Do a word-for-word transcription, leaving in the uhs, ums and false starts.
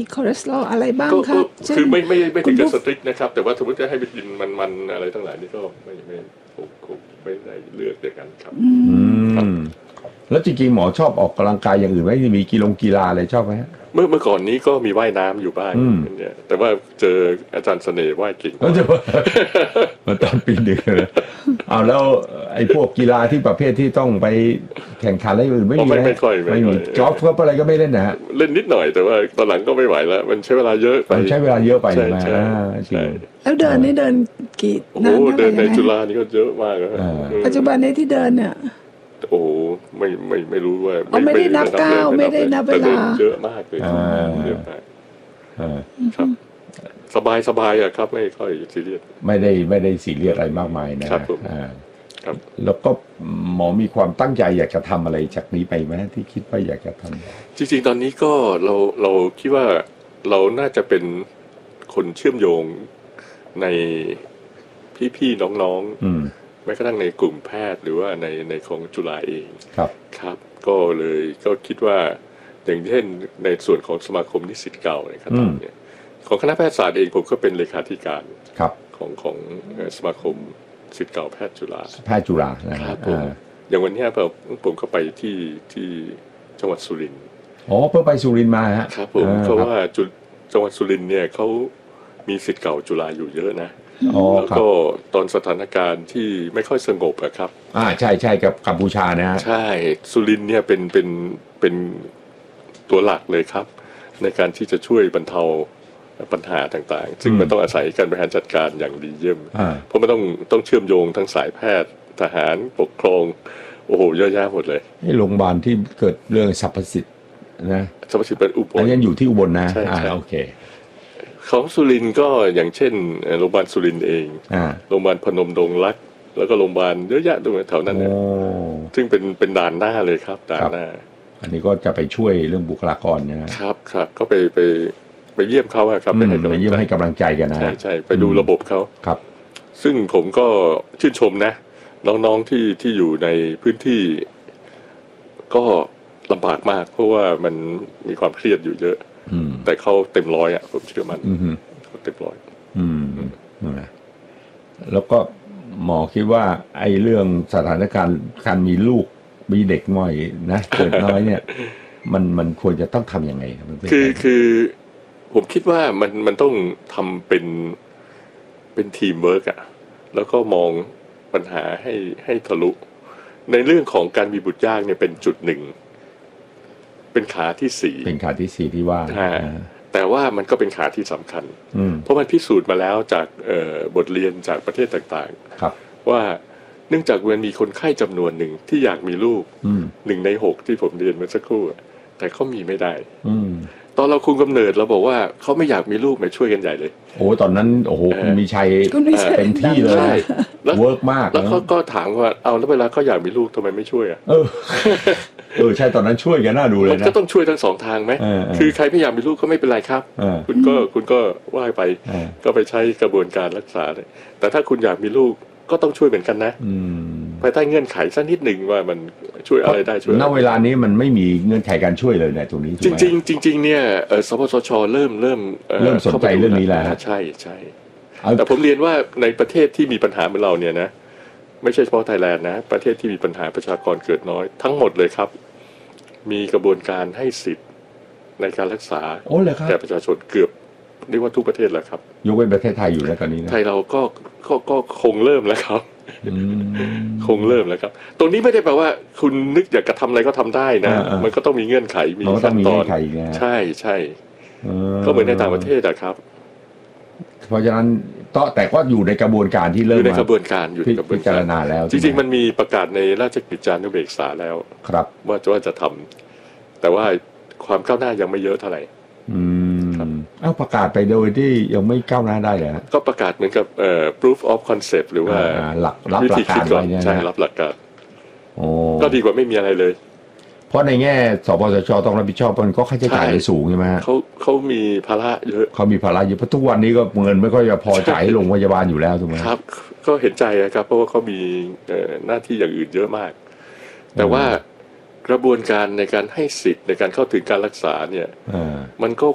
คอเลสเตอรอลอะไรบ้างคะคือไม่ไม่ไม่ถึงกับสตริกนะครับแต่ว่าสมมติจะให้ไปกินมันๆอะไรทั้งหลายนี่ก็ไม่ไม่คงไม่ได้เลือกอย่างนั้นครับแล้วจริงๆหมอชอบออกกำลังกายอย่างอื่นไหมมีกีฬากีฬาอะไรชอบไหมเมื่อเมื่อก่อนนี้ก็มีว่ายน้ำอยู่บ้างเนี่ยแต่ว่าเจออาจารย์เสน่ห์ว่ายเก่งมาตอนปีหนึ่งเลยเอาแล้วไอ้พวกกีฬาที่ประเภทที่ต้องไปแข่งขันอะไรอื่นไม่มีไม่ค่อยไม่มีกอล์ฟก็อะไรก็ไม่เล่นนะฮะเล่นนิดหน่อยแต่ว่าตอนหลังก็ไม่ไหวแล้วมันใช้เวลาเยอะไปใช้เวลาเยอะไปใช่ไหมใช่แล้วเดินนี่เดินกี่โอ้เดินในจุฬานี่ก็เยอะมากแล้วปัจจุบันนี้ที่เดินเนี่ยโอ้ไม่ไม่ไม่รู้ว่าไม่ได้นับก้าวไม่ได้นับเวลาเยอะมากเลยเยอะมากครับสบายสบายอะครับไม่ค่อยซีเรียสไม่ได้ไม่ได้ซีเรียสอะไรมากมายนะครับครับแล้วก็หมอมีความตั้งใจอยากจะทำอะไรจากนี้ไปไหมที่คิดว่าอยากจะทำจริงๆตอนนี้ก็เราเราคิดว่าเราน่าจะเป็นคนเชื่อมโยงในพี่ๆน้องๆแม้กระทั่งในกลุ่มแพทย์หรือว่าในในของจุฬาเองครับครับก็เลยก็คิดว่าอย่างเช่นในส่วนของสมาคมนิสิตเก่านะครับเนี่ยของคณะแพทยศาสตร์เองผมก็เป็นเลขาธิการของของสมาคมศิษย์เก่าแพทย์จุฬาแพทย์จุฬานะครับผมอย่างวันนี้ผมผมก็ไปที่ที่จังหวัดสุรินทร์อ๋อเพิ่งไปสุรินทร์มาฮะครับผมเพราะว่าจุจังหวัดสุรินทร์เนี่ยเขามีศิษย์เก่าจุฬาอยู่เยอะนะแล้วก็ตอนสถานการณ์ที่ไม่ค่อยสงบอะครับอ่าใช่ใช่กับกัมพูชานะฮะใช่สุรินทร์เนี่ยเป็นเป็นเป็นตัวหลักเลยครับในการที่จะช่วยบรรเทาปัญหาต่างๆซึ่งมันต้องอาศัยการบริหารจัดการอย่างดีเยี่ยมเพราะมันต้องต้องเชื่อมโยงทั้งสายแพทย์ทหารปกครองโอ้โหเยอะแยะหมดเลยให้โรงพยาบาลที่เกิดเรื่องสรรพสิทธิ์นะสรรพสิทธิ์เป็นอุบลอันนี้อยู่ที่อุบลนะอ่าโอเคของสุรินทร์ก็อย่างเช่นโรงพยาบาลสุรินทร์เองโรงพยาบาลพนมดงรักแล้วก็โรงพยาบาลเยอะแยะตรงแถวนั้นเนี่ยซึ่งเป็นเป็นด่านหน้าเลยครับด่านหน้าอันนี้ก็จะไปช่วยเรื่องบุคลากรนะครับครับก็ไปไปไปเยี่ยมเขาครับไปเยี่ยมให้กำลังใจกันนะใช่ใช่ไปดูระบบเขาครับซึ่งผมก็ชื่นชมนะน้องๆที่ที่อยู่ในพื้นที่ก็ลำบากมากเพราะว่ามันมีความเครียดอยู่เยอะแต่เขาเต็มร้อยอ่ะผมเชื่อมันเขาเต็มร้อยอืมแล้วก็หมอคิดว่าไอ้เรื่องสถานการณ์การมีลูกมีเด็กน้อยนะเกิดน้อยเนี่ยมันมันควรจะต้องทำยังไงครับคือคือผมคิดว่ามันมันต้องทำเป็นเป็นทีมเวิร์กอะแล้วก็มองปัญหาให้ให้ทะลุในเรื่องของการมีบุตรยากเนี่ยเป็นจุดหนึ่งเป็นขาที่สี่เป็นขาที่สี่ที่ว่าแต่ว่ามันก็เป็นขาที่สำคัญเพราะมันพิสูจน์มาแล้วจากบทเรียนจากประเทศต่างๆว่าเนื่องจากมันมีคนไข้จำนวนหนึ่งที่อยากมีลูกหนึ่งในหกที่ผมเรียนเมื่อสักครู่แต่เขามีไม่ได้ตอนเราคุมกำเนิดเราบอกว่าเขาไม่อยากมีลูกมาช่วยกันใหญ่เลยโอ้ตอนนั้นโอ้โหคุณมีชัยเต็มที่เลยเวิร์กมากแล้วเขาก็ถามว่าเอาแล้วเวลาเขาอยากมีลูกทำไมไม่ช่วยอ่ะเออเออใช่ตอนนั้นช่วยกันน่าดูเลยนะก็ต้องช่วยทั้งสองทางไหมคือใครไม่อยากมีลูกก็ไม่เป็นไรครับคุณก็คุณก็ว่าไปก็ไปใช้กระบวนการรักษาเลยแต่ถ้าคุณอยากมีลูกก็ต้องช่วยเหมือนกันนะภายใต้เงื่อนไขสักนิดหนึ่งว่ามันช่วยอะไรได้ช่วยณเวลานี้มันไม่มีเงื่อนไขการช่วยเลยในตรงนี้จริงๆจริงๆเนี่ยสปสชเริ่มเริ่มเริ่มสนใจเรื่องนี้แล้วใช่ใช่แต่ผมเรียนว่าในประเทศที่มีปัญหาเหมือนเราเนี่ยนะไม่ใช่เฉพาะไทยแลนด์นะประเทศที่มีปัญหาประชากรเกิดน้อยทั้งหมดเลยครับมีกระบวนการให้สิทธิ์ในการรักษาแก่ประชาชนเกือบเรียกว่าทุกประเทศแล้วครับยกเว้นประเทศไทยอยู่แล้วตอนนี้นะไทยเราก็ก็ก็คงเริ่มแล้วครับคงเริ่มแล้วครับตรงนี้ไม่ได้แปลว่าคุณนึกอยากจะทำอะไรก็ทำได้นะมันก็ต้องมีเงื่อนไขมีขั้นตอนใช่ใช่ก็เหมือนในต่างประเทศอะครับเพราะฉะนั้นต่อแต่ก็อยู่ในกระบวนการที่เริ่มอยู่ในกระบวนการอยู่ในกระบวนการพิจารณาแล้วจริงๆมันมีประกาศในราชกิจจานุเบกษาแล้วครับว่าจะว่าจะทำแต่ว่าความก้าวหน้ายังไม่เยอะเท่าไหร่อืมเอ้าประกาศไปโดยที่ยังไม่ก้าวหน้าได้เลยก็ประกาศเหมือนกับเอ่อ proof of concept หรือว่าหลักรับหลักการไว้เนี่ยใช่รับหลักการก็ดีกว่าไม่มีอะไรเลยเพราะในแง่สปสชต้องรับผิดชอบมันก็ค่าใช้จ่ายสูงใช่ไหมเขาเขามีภาระเยอะเขามีภาระเยอะเพราะทุกวันนี้ก็เงินไม่ค่อยจะพอจ่ายโรงพยาบาลอยู่แล้วถูกไหมครับก็เห็นใจครับเพราะว่าเขามีหน้าที่อย่างอื่นเยอะมากแต่ว่ากระบวนการในการให้สิทธิ์ในการเข้าถึงการรักษาเนี่ยมันก็